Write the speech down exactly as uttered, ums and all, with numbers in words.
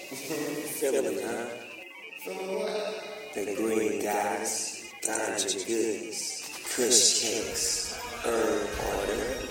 Feeling, huh? Feeling what? The green goddess, ganja goods, kush cakes, herb order.